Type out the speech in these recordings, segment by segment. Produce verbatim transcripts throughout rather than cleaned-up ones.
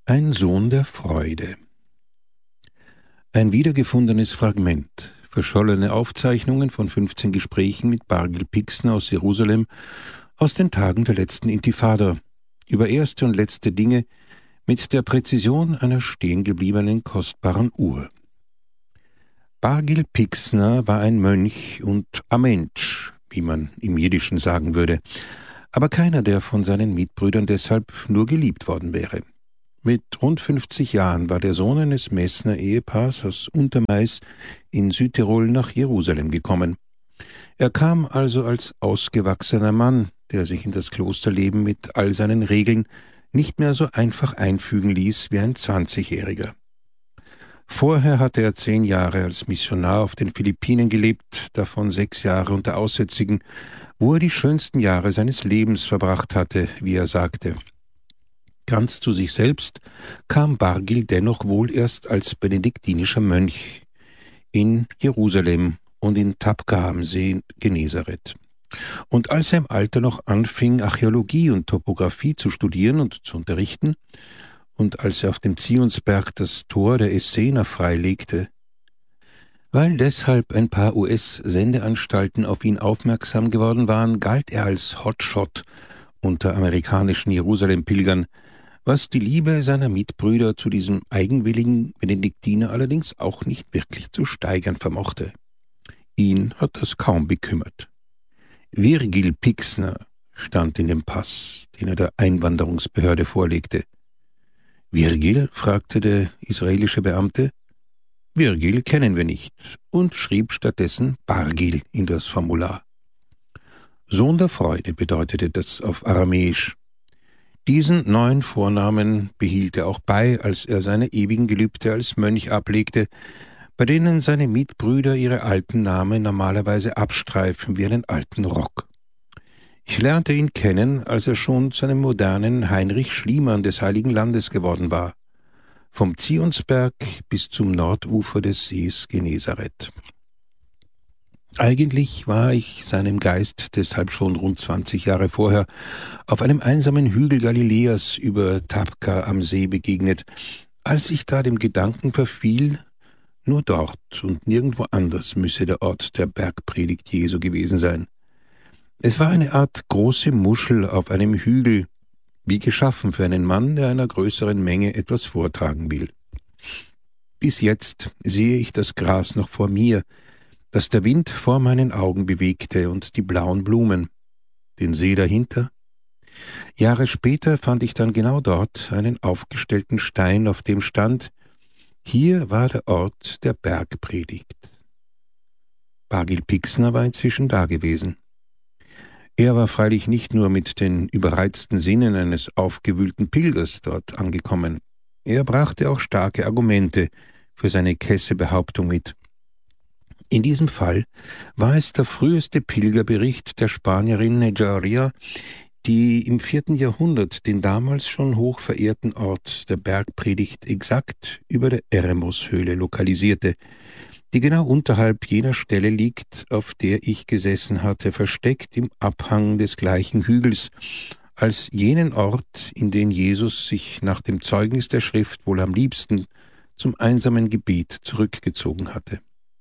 Ein Sohn der Freude. Ein wiedergefundenes Fragment, verschollene Aufzeichnungen von fünfzehn Gesprächen mit Bargil Pixner aus Jerusalem aus den Tagen der letzten Intifada, über erste und letzte Dinge mit der Präzision einer stehengebliebenen kostbaren Uhr. Bargil Pixner war ein Mönch und ein Mensch, wie man im Jiddischen sagen würde, aber keiner, der von seinen Mitbrüdern deshalb nur geliebt worden wäre. Mit rund fünfzig Jahren war der Sohn eines Messner Ehepaars aus Untermais in Südtirol nach Jerusalem gekommen. Er kam also als ausgewachsener Mann, der sich in das Klosterleben mit all seinen Regeln nicht mehr so einfach einfügen ließ wie ein Zwanzigjähriger. Vorher hatte er zehn Jahre als Missionar auf den Philippinen gelebt, davon sechs Jahre unter Aussätzigen, wo er die schönsten Jahre seines Lebens verbracht hatte, wie er sagte. Ganz zu sich selbst kam Bargil dennoch wohl erst als benediktinischer Mönch in Jerusalem und in Tabqa am See Genezareth. Und als er im Alter noch anfing, Archäologie und Topographie zu studieren und zu unterrichten, und als er auf dem Zionsberg das Tor der Essener freilegte, weil deshalb ein paar U S-Sendeanstalten auf ihn aufmerksam geworden waren, galt er als Hotshot unter amerikanischen Jerusalem-Pilgern, was die Liebe seiner Mitbrüder zu diesem eigenwilligen Benediktiner allerdings auch nicht wirklich zu steigern vermochte. Ihn hat das kaum bekümmert. Virgil Pixner stand in dem Pass, den er der Einwanderungsbehörde vorlegte. »Virgil?« fragte der israelische Beamte. »Virgil kennen wir nicht« und schrieb stattdessen Bargil in das Formular. Sohn der Freude bedeutete das auf Aramäisch. Diesen neuen Vornamen behielt er auch bei, als er seine ewigen Gelübde als Mönch ablegte, bei denen seine Mitbrüder ihre alten Namen normalerweise abstreifen wie einen alten Rock. Ich lernte ihn kennen, als er schon zu einem modernen Heinrich Schliemann des Heiligen Landes geworden war, vom Zionsberg bis zum Nordufer des Sees Genezareth. Eigentlich war ich seinem Geist deshalb schon rund zwanzig Jahre vorher auf einem einsamen Hügel Galiläas über Tabqa am See begegnet, als ich da dem Gedanken verfiel, nur dort und nirgendwo anders müsse der Ort der Bergpredigt Jesu gewesen sein. Es war eine Art große Muschel auf einem Hügel, wie geschaffen für einen Mann, der einer größeren Menge etwas vortragen will. Bis jetzt sehe ich das Gras noch vor mir, das der Wind vor meinen Augen bewegte, und die blauen Blumen, den See dahinter. Jahre später fand ich dann genau dort einen aufgestellten Stein, auf dem stand: Hier war der Ort der Bergpredigt. Bargil Pixner war inzwischen dagewesen. Er war freilich nicht nur mit den überreizten Sinnen eines aufgewühlten Pilgers dort angekommen. Er brachte auch starke Argumente für seine kesse Behauptung mit. In diesem Fall war es der früheste Pilgerbericht der Spanierin Nejaria, die im vierten Jahrhundert den damals schon hoch verehrten Ort der Bergpredigt exakt über der Eremos-Höhle lokalisierte, die genau unterhalb jener Stelle liegt, auf der ich gesessen hatte, versteckt im Abhang des gleichen Hügels, als jenen Ort, in den Jesus sich nach dem Zeugnis der Schrift wohl am liebsten zum einsamen Gebet zurückgezogen hatte.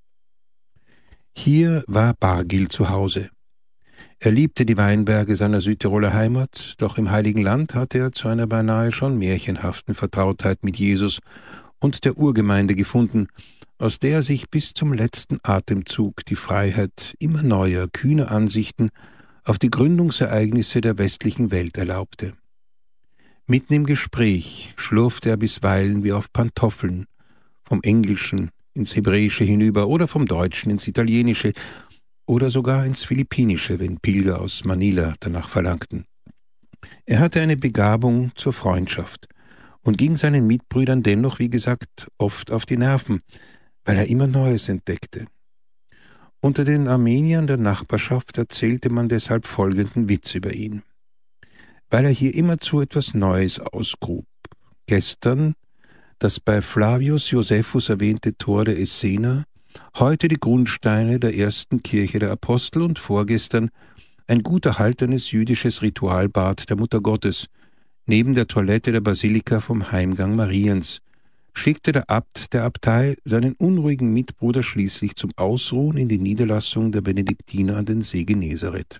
Hier war Bargil zu Hause. Er liebte die Weinberge seiner Südtiroler Heimat, doch im Heiligen Land hatte er zu einer beinahe schon märchenhaften Vertrautheit mit Jesus und der Urgemeinde gefunden, aus der er sich bis zum letzten Atemzug die Freiheit immer neuer, kühner Ansichten auf die Gründungsereignisse der westlichen Welt erlaubte. Mitten im Gespräch schlurfte er bisweilen wie auf Pantoffeln, vom Englischen ins Hebräische hinüber oder vom Deutschen ins Italienische oder sogar ins Philippinische, wenn Pilger aus Manila danach verlangten. Er hatte eine Begabung zur Freundschaft und ging seinen Mitbrüdern dennoch, wie gesagt, oft auf die Nerven, weil er immer Neues entdeckte. Unter den Armeniern der Nachbarschaft erzählte man deshalb folgenden Witz über ihn. Weil er hier immerzu etwas Neues ausgrub. Gestern das bei Flavius Josephus erwähnte Tor der Essener, heute die Grundsteine der ersten Kirche der Apostel und vorgestern ein gut erhaltenes jüdisches Ritualbad der Mutter Gottes, neben der Toilette der Basilika vom Heimgang Mariens, schickte der Abt der Abtei seinen unruhigen Mitbruder schließlich zum Ausruhen in die Niederlassung der Benediktiner an den See Genezareth.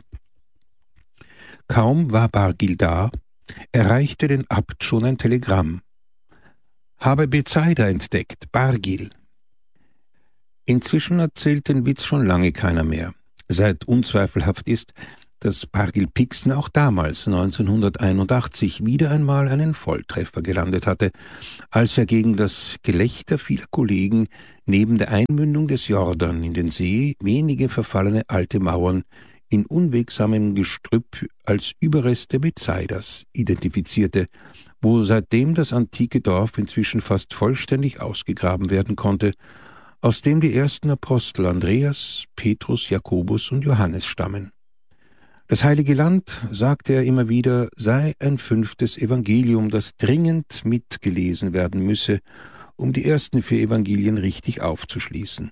Kaum war Bargil da, erreichte den Abt schon ein Telegramm. »Habe Bethsaida entdeckt, Bargil.« Inzwischen erzählt den Witz schon lange keiner mehr, seit unzweifelhaft ist, dass Bargil Pixner auch damals, neunzehnhunderteinundachtzig, wieder einmal einen Volltreffer gelandet hatte, als er gegen das Gelächter vieler Kollegen neben der Einmündung des Jordan in den See wenige verfallene alte Mauern in unwegsamem Gestrüpp als Überreste Bethsaidas identifizierte, wo seitdem das antike Dorf inzwischen fast vollständig ausgegraben werden konnte, aus dem die ersten Apostel Andreas, Petrus, Jakobus und Johannes stammen. Das Heilige Land, sagte er immer wieder, sei ein fünftes Evangelium, das dringend mitgelesen werden müsse, um die ersten vier Evangelien richtig aufzuschließen.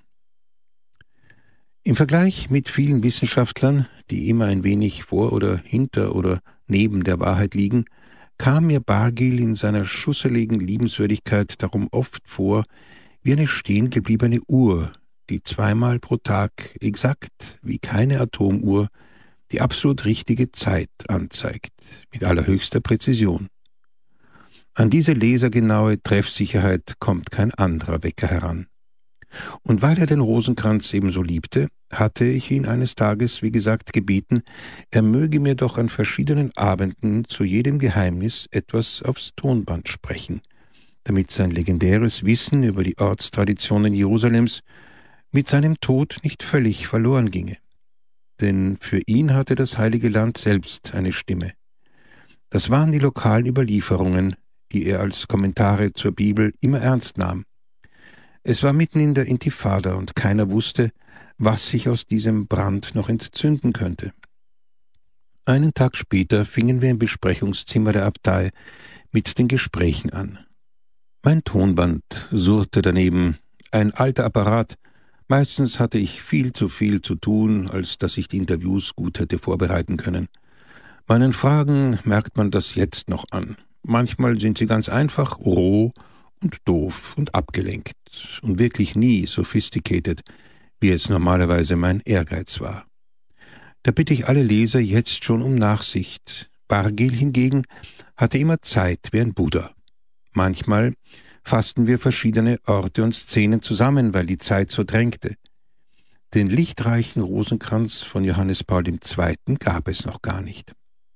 Im Vergleich mit vielen Wissenschaftlern, die immer ein wenig vor oder hinter oder neben der Wahrheit liegen, kam mir Bargil in seiner schusseligen Liebenswürdigkeit darum oft vor wie eine stehengebliebene Uhr, die zweimal pro Tag exakt wie keine Atomuhr die absolut richtige Zeit anzeigt, mit allerhöchster Präzision. An diese lasergenaue Treffsicherheit kommt kein anderer Wecker heran. Und weil er den Rosenkranz ebenso liebte, hatte ich ihn eines Tages, wie gesagt, gebeten, er möge mir doch an verschiedenen Abenden zu jedem Geheimnis etwas aufs Tonband sprechen, damit sein legendäres Wissen über die Ortstraditionen Jerusalems mit seinem Tod nicht völlig verloren ginge. Denn für ihn hatte das Heilige Land selbst eine Stimme. Das waren die lokalen Überlieferungen, die er als Kommentare zur Bibel immer ernst nahm. Es war mitten in der Intifada und keiner wusste, was sich aus diesem Brand noch entzünden könnte. Einen Tag später fingen wir im Besprechungszimmer der Abtei mit den Gesprächen an. Mein Tonband surrte daneben, ein alter Apparat. Meistens hatte ich viel zu viel zu tun, als dass ich die Interviews gut hätte vorbereiten können. Meinen Fragen merkt man das jetzt noch an. Manchmal sind sie ganz einfach, roh und doof und abgelenkt und wirklich nie sophisticated, wie es normalerweise mein Ehrgeiz war. Da bitte ich alle Leser jetzt schon um Nachsicht. Bargil hingegen hatte immer Zeit wie ein Buddha. Manchmal fassten wir verschiedene Orte und Szenen zusammen, weil die Zeit so drängte. Den lichtreichen Rosenkranz von Johannes Paul der Zweite gab es noch gar nicht.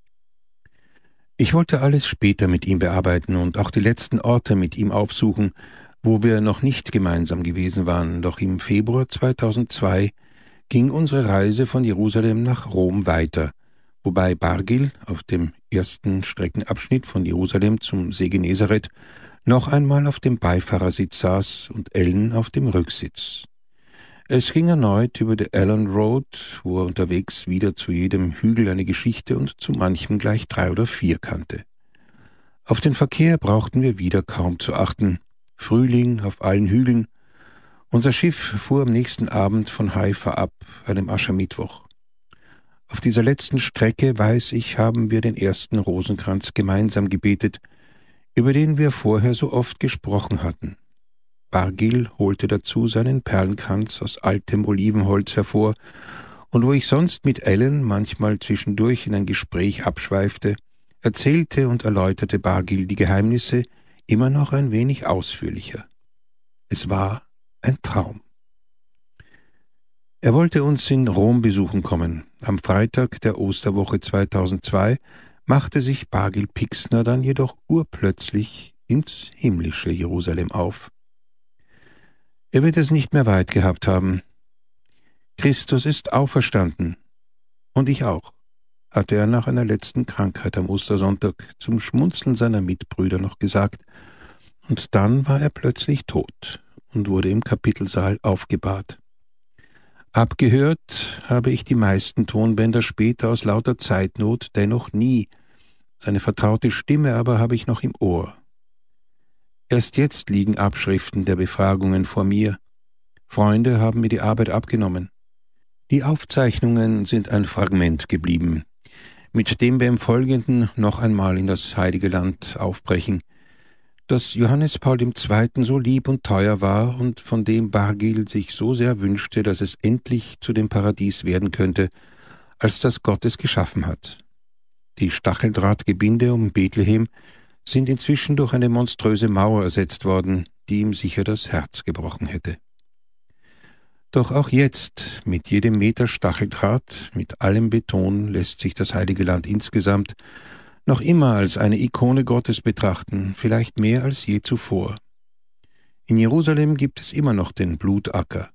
Ich wollte alles später mit ihm bearbeiten und auch die letzten Orte mit ihm aufsuchen, wo wir noch nicht gemeinsam gewesen waren, doch im Februar zweitausendzwei ging unsere Reise von Jerusalem nach Rom weiter, wobei Bargil auf dem ersten Streckenabschnitt von Jerusalem zum See Genezareth noch einmal auf dem Beifahrersitz saß und Ellen auf dem Rücksitz. Es ging erneut über die Allen Road, wo er unterwegs wieder zu jedem Hügel eine Geschichte und zu manchem gleich drei oder vier kannte. Auf den Verkehr brauchten wir wieder kaum zu achten. Frühling auf allen Hügeln. Unser Schiff fuhr am nächsten Abend von Haifa ab, einem Aschermittwoch. Auf dieser letzten Strecke, weiß ich, haben wir den ersten Rosenkranz gemeinsam gebetet, über den wir vorher so oft gesprochen hatten. Bargil holte dazu seinen Perlenkranz aus altem Olivenholz hervor, und wo ich sonst mit Ellen manchmal zwischendurch in ein Gespräch abschweifte, erzählte und erläuterte Bargil die Geheimnisse immer noch ein wenig ausführlicher. Es war ein Traum. Er wollte uns in Rom besuchen kommen. Am Freitag der Osterwoche zweitausendzwei machte sich Bargil Pixner dann jedoch urplötzlich ins himmlische Jerusalem auf. Er wird es nicht mehr weit gehabt haben. Christus ist auferstanden. Und ich auch, hatte er nach einer letzten Krankheit am Ostersonntag zum Schmunzeln seiner Mitbrüder noch gesagt, und dann war er plötzlich tot und wurde im Kapitelsaal aufgebahrt. Abgehört habe ich die meisten Tonbänder später aus lauter Zeitnot dennoch nie, seine vertraute Stimme aber habe ich noch im Ohr. Erst jetzt liegen Abschriften der Befragungen vor mir. Freunde haben mir die Arbeit abgenommen. Die Aufzeichnungen sind ein Fragment geblieben. mit dem wir im Folgenden noch einmal in das heilige Land aufbrechen, das Johannes Paul der Zweite so lieb und teuer war und von dem Bargil sich so sehr wünschte, dass es endlich zu dem Paradies werden könnte, als das Gott es geschaffen hat. Die Stacheldrahtgebinde um Bethlehem sind inzwischen durch eine monströse Mauer ersetzt worden, die ihm sicher das Herz gebrochen hätte. Doch auch jetzt, mit jedem Meter Stacheldraht, mit allem Beton, lässt sich das heilige Land insgesamt noch immer als eine Ikone Gottes betrachten, vielleicht mehr als je zuvor. In Jerusalem gibt es immer noch den Blutacker,